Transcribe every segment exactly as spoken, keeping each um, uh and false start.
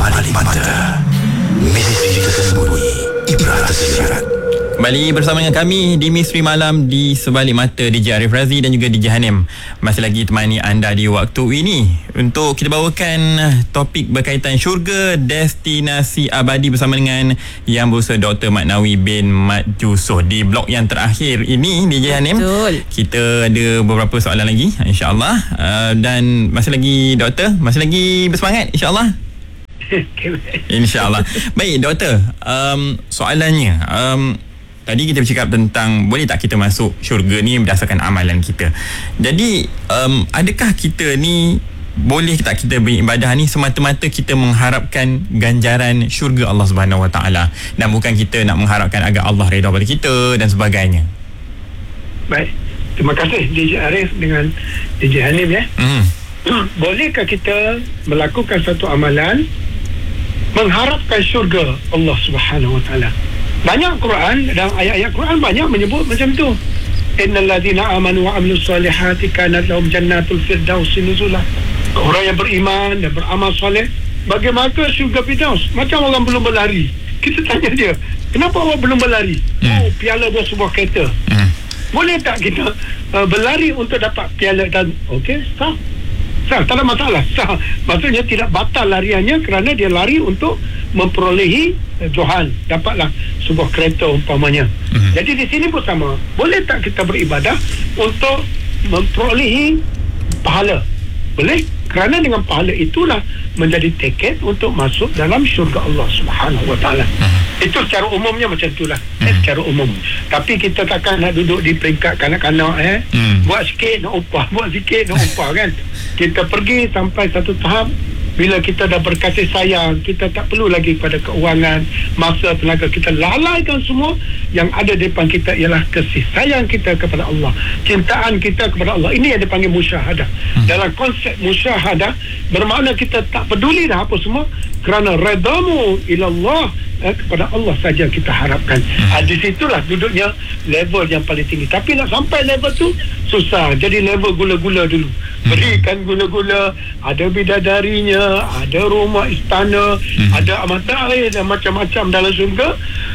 Sebalik Mata, misteri tersembunyi, ibrah tersirat. Kembali bersama dengan kami di Misteri Malam di Sebalik Mata, D J Arif Razi dan juga D J Hanim masih lagi temani anda di waktu ini untuk kita bawakan topik berkaitan syurga destinasi abadi bersama dengan Yang Berusaha Doktor Mat Nawi bin Mat Yusof. Di blok yang terakhir ini D J Hanim, Betul. kita ada beberapa soalan lagi insya-Allah, uh, dan masih lagi doktor, masih lagi bersemangat insya-Allah. InsyaAllah. Baik doktor, um, soalannya um, tadi kita bercakap tentang boleh tak kita masuk syurga ni berdasarkan amalan kita. Jadi um, adakah kita ni boleh tak kita beribadah ni semata-mata kita mengharapkan ganjaran syurga Allah Subhanahu Wa Taala dan bukan kita nak mengharapkan agar Allah redha pada kita dan sebagainya? Baik, terima kasih D J Arif dengan D J Hanim ya. Hmm. Bolehkah kita melakukan satu amalan mengharapkan syurga Allah Subhanahu Wa Taala? Banyak Quran dan ayat-ayat Quran banyak menyebut macam tu. Innal ladzina amanu wa amilus solihati kanat lahum jannatul firdausi nuzula. Orang yang beriman dan beramal soleh bagi mereka syurga Firdaus. Macam orang belum berlari, kita tanya dia, kenapa awak belum berlari? Hmm. Oh, piala dia sebuah kereta. Hmm. Boleh tak kita uh, berlari untuk dapat piala? Dan okey, sah. Sah, tak ada masalah. Sah. Maksudnya tidak batal lariannya kerana dia lari untuk memperolehi eh, Tuhan, dapatlah sebuah kereta umpamanya. Mm-hmm. Jadi di sini pun sama. Boleh tak kita beribadah untuk memperolehi pahala? Boleh, kerana dengan pahala itulah menjadi tiket untuk masuk dalam syurga Allah Subhanahu Wa Taala. Mm-hmm. Itu secara umumnya macam itulah. Mm-hmm. Eh, secara umum. Tapi kita takkan nak duduk di peringkat kanak-kanak eh. Mm. Buat sikit nak upah, buat sikit nak upah kan. Kita pergi sampai satu tahap, bila kita dah berkasih sayang, kita tak perlu lagi pada keuangan, masa, tenaga, kita lalaikan semua. Yang ada di depan kita ialah kasih sayang kita kepada Allah, cintaan kita kepada Allah. Ini yang dipanggil musyahadah. Hmm. Dalam konsep musyahadah bermakna kita tak peduli dah apa semua, kerana redamu ilallah, eh, kepada Allah saja kita harapkan. Hmm. Ah, di situlah duduknya level yang paling tinggi. Tapi nak sampai level tu susah. Jadi level gula-gula dulu. Hmm. Berikan gula-gula, ada bidadarinya, ada rumah istana, hmm. ada mata air dan macam-macam dalam syurga.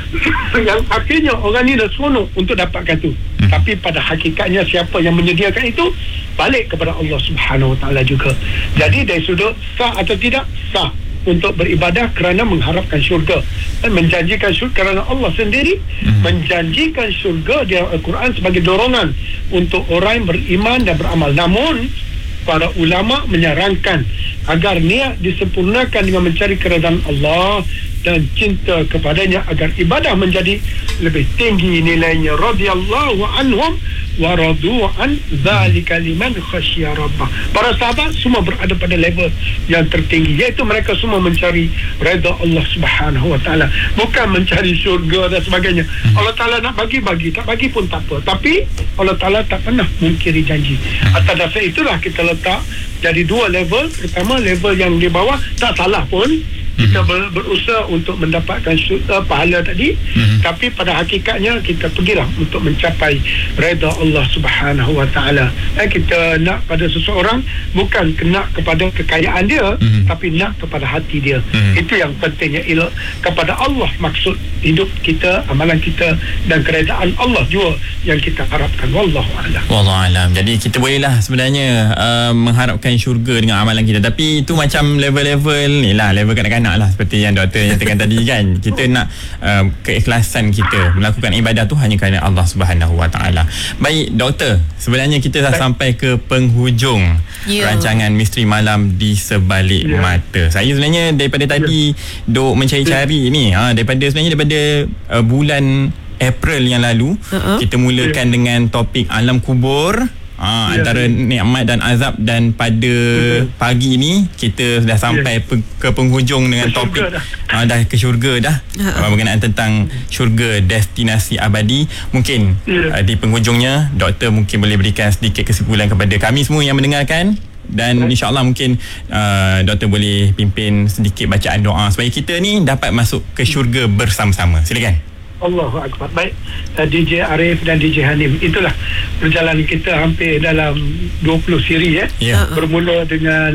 Yang akhirnya orang ni dah seronok untuk dapatkan tu. Hmm. Tapi pada hakikatnya siapa yang menyediakan itu balik kepada Allah Subhanahu Wa Taala juga. Jadi dari sudut sah atau tidak, sah untuk beribadah kerana mengharapkan syurga dan menjanjikan syurga kerana Allah sendiri hmm. menjanjikan syurga di Al-Quran sebagai dorongan untuk orang yang beriman dan beramal. Namun para ulama menyarankan agar niat disempurnakan dengan mencari keredaan Allah dan cinta kepadanya agar ibadah menjadi lebih tinggi nilainya. Radhiyallahu anhum wa radu an dzalika liman khasyiya rabbah. Para sahabat semua berada pada level yang tertinggi, iaitu mereka semua mencari redha Allah Subhanahu Wa Taala, bukan mencari syurga dan sebagainya. Hmm. Allah Taala nak bagi bagi, tak bagi pun tak apa. Tapi Allah Taala tak pernah mungkiri janji. Atas dasar itulah kita letak jadi dua level. Pertama, level yang di bawah tak salah pun kita ber, berusaha untuk mendapatkan syurga, pahala tadi, mm-hmm. tapi pada hakikatnya kita pergilah untuk mencapai redha Allah Subhanahu Wa Taala. Eh, kita nak pada seseorang bukan nak kepada kekayaan dia, mm-hmm. tapi nak kepada hati dia. Mm-hmm. Itu yang pentingnya, ilah kepada Allah maksud hidup kita, amalan kita, dan keredaan Allah juga yang kita harapkan. Wallahu a'lam. Wallahu a'lam. Jadi kita bolehlah sebenarnya uh, mengharapkan syurga dengan amalan kita, tapi itu macam level-level ni lah, level kanak-kanak lah, seperti yang doktor nyatakan tadi kan. Kita nak uh, keikhlasan kita melakukan ibadah tu hanya kerana Allah Subhanahu Wa Taala. Baik doktor, sebenarnya kita dah Baik. sampai ke penghujung yeah. rancangan Misteri Malam di Sebalik yeah. Mata. Saya sebenarnya daripada tadi yeah. duk mencari-cari ni, ha, daripada sebenarnya daripada uh, bulan April yang lalu, uh-huh. kita mulakan yeah. dengan topik alam kubur. Ha, ya, antara nikmat dan azab, dan pada betul. pagi ni kita dah sampai ya. pe- ke penghujung dengan ke topik dah. Ha, dah ke syurga dah, ha. berkenaan tentang syurga destinasi abadi. Mungkin ya. uh, di penghujungnya doktor mungkin boleh berikan sedikit kesimpulan kepada kami semua yang mendengarkan, dan insya-Allah mungkin uh, doktor boleh pimpin sedikit bacaan doa supaya kita ni dapat masuk ke syurga bersama-sama. Silakan. Allahu Akbar. Baik, uh, D J Arif dan D J Hanim, itulah perjalanan kita hampir dalam dua puluh siri ya. Yeah. Bermula dengan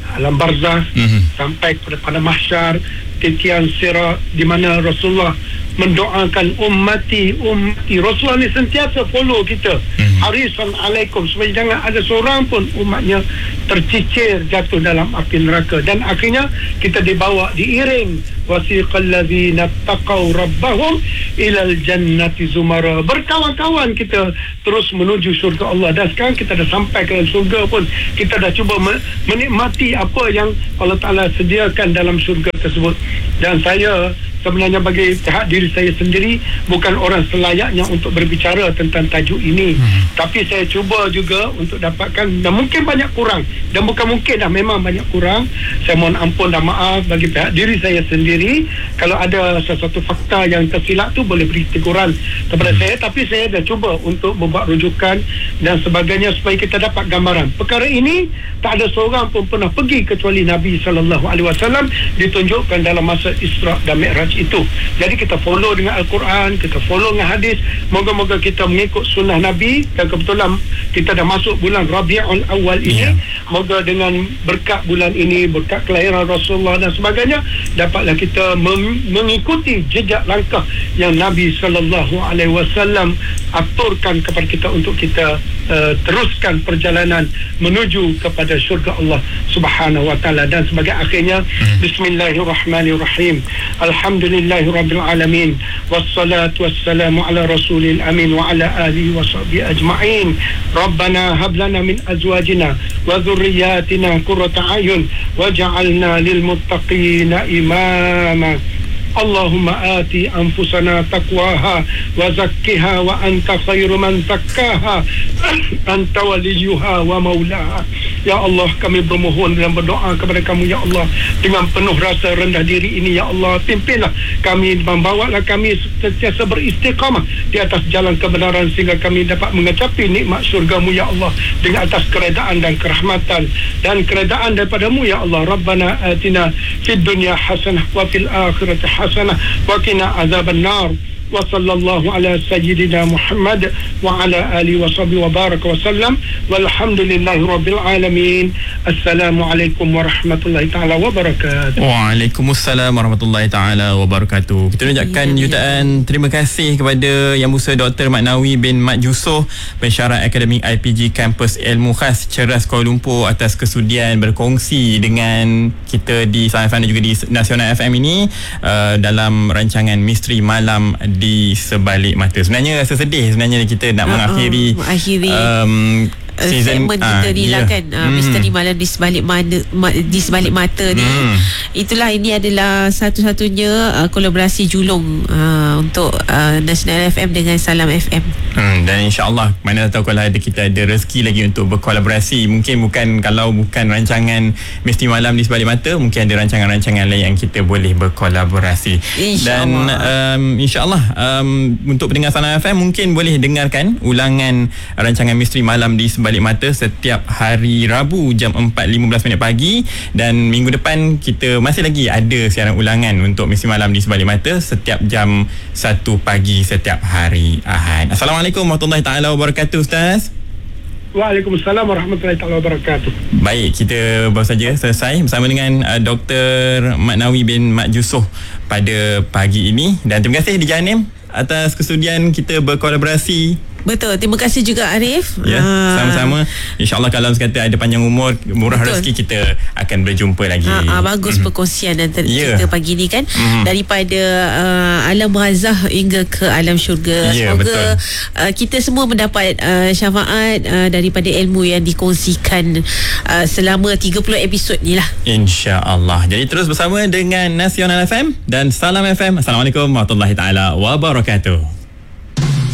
alam barzah, Mhm. sampai kepada pada mahsyar, titian sirat, di mana Rasulullah mendoakan ummati ummati. Rasulullah ni sentiasa follow kita, Mhm. harisan alaikum, supaya jangan ada seorang pun umatnya tercicir jatuh dalam api neraka. Dan akhirnya kita dibawa, diiring, wasiqal ladzina taqaw rabbahum ilal jannati zumara. Berkawan-kawan kita terus menuju syurga Allah. Dan sekarang kita dah sampai ke syurga pun, kita dah cuba menikmati apa yang Allah Ta'ala sediakan dalam syurga tersebut. Dan saya sebenarnya bagi pihak diri saya sendiri bukan orang selayaknya untuk berbicara tentang tajuk ini, hmm. tapi saya cuba juga untuk dapatkan, dan mungkin banyak kurang, dan bukan mungkin dah, memang banyak kurang. Saya mohon ampun dan maaf bagi pihak diri saya sendiri kalau ada sesuatu fakta yang tersilap tu, boleh beri teguran kepada hmm. saya. Tapi saya dah cuba untuk membuat rujukan dan sebagainya supaya kita dapat gambaran. Perkara ini tak ada seorang pun pernah pergi kecuali Nabi sallallahu alaihi wasallam ditunjukkan dalam masa Isra dan Mi'raj itu. Jadi kita follow dengan Al-Quran, kita follow dengan hadis. Moga-moga kita mengikut sunnah Nabi. Dan kebetulan kita dah masuk bulan Rabiul Awal ini, yeah. Moga dengan berkat bulan ini, berkat kelahiran Rasulullah dan sebagainya, dapatlah kita mem- mengikuti jejak langkah yang Nabi sallallahu alaihi wasallam aturkan kepada kita untuk kita uh, teruskan perjalanan menuju kepada syurga Allah Subhanahu wa taala. Dan sebagai akhirnya, hmm. Bismillahirrahmanirrahim. Alhamdulillahi rabbil alamin, wassalatu wassalamu ala rasulil amin wa ala alihi wa sahbihi ajma'in. Rabbana hab lana min azwajina wa dhurriyyatina qurrata a'yun waj'alna lil muttaqina imama. Allahumma ati anfusana taqwaha wa zakkiha wa anta khairu man zakkaha anta waliyuha wa maulaha. Ya Allah, kami bermohon dan berdoa kepada kamu ya Allah dengan penuh rasa rendah diri ini ya Allah. Pimpinlah kami, membawalah kami sentiasa beristiqamah di atas jalan kebenaran sehingga kami dapat mengecapi nikmat syurgamu ya Allah dengan atas keredaan dan kerahmatan dan keredaan daripadamu ya Allah. Rabbana atina fid dunya hasanah wa fil akhirati hasanah wa qina azaban nar. Wa sallallahu ala sayyidina Muhammad wa ala alihi wa sahbihi wa baraka wa sallam. Walhamdulillahi rabbil alamin. Assalamualaikum warahmatullahi taala wabarakatuh. Waalaikumsalam warahmatullahi taala wabarakatuh. Kita ucapkan ya, jutaan ya. terima kasih kepada Yang Musa Doktor Mat Nawi bin Mat Yusof, pensyarah akademik I P G Kampus Ilmu Khas Ceras Kuala Lumpur, atas kesudian berkongsi dengan kita di Salam F M dan juga di Nasional F M ini uh, dalam rancangan Misteri Malam di Sebalik Mata. Sebenarnya rasa sedih sebenarnya kita nak uh, mengakhiri, uh, mengakhiri um, season segmen kita ni uh, lah yeah. kan uh, hmm. Misteri Malam di Sebalik Mata, di Sebalik Mata ni. hmm. Itulah, ini adalah satu-satunya uh, kolaborasi julung uh, untuk uh, Nasional F M dengan Salam F M. hmm, Dan insyaAllah, mana tahu kalau ada, kita ada rezeki lagi untuk berkolaborasi. Mungkin bukan, kalau bukan rancangan Misteri Malam di Sebalik Mata, mungkin ada rancangan-rancangan lain yang kita boleh berkolaborasi. Dan um, insyaAllah um, untuk pendengar Salam F M mungkin boleh dengarkan ulangan rancangan Misteri Malam di Sebalik Balik Mata setiap hari Rabu jam empat lima belas minit pagi. Dan minggu depan kita masih lagi ada siaran ulangan untuk Misteri Malam di Sebalik Mata setiap jam satu pagi setiap hari Ahad. Assalamualaikum warahmatullahi taala wabarakatuh, Ustaz. Waalaikumsalam warahmatullahi taala wabarakatuh. Baik, kita baru saja selesai bersama dengan uh, Doktor Mat Nawi bin Mat Yusof pada pagi ini. Dan terima kasih Dija Hanim atas kesudian kita berkolaborasi. Betul, terima kasih juga Arif. Ya, sama-sama. InsyaAllah kalau sekata ada panjang umur, murah Betul. rezeki, kita akan berjumpa lagi. Ha, ha, bagus mm-hmm. perkongsian antara yeah. kita pagi ni kan. Mm-hmm. Daripada uh, alam barzah hingga ke alam syurga. Yeah, Semoga uh, kita semua mendapat uh, syafaat uh, daripada ilmu yang dikongsikan uh, selama tiga puluh episod ni lah. InsyaAllah. Jadi terus bersama dengan Nasional F M dan Salam F M. Assalamualaikum warahmatullahi taala wabarakatuh.